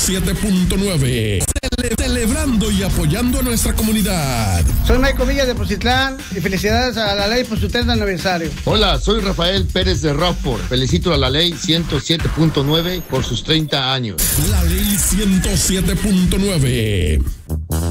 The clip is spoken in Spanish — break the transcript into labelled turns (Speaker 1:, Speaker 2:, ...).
Speaker 1: 107.9. Celebrando y apoyando a nuestra comunidad.
Speaker 2: Soy Michael Villa de Pozitlán y felicidades a la ley por su 30 aniversario.
Speaker 3: Hola, soy Rafael Pérez de Rockford. Felicito a la ley 107.9 por sus 30 años.
Speaker 1: La ley 107.9.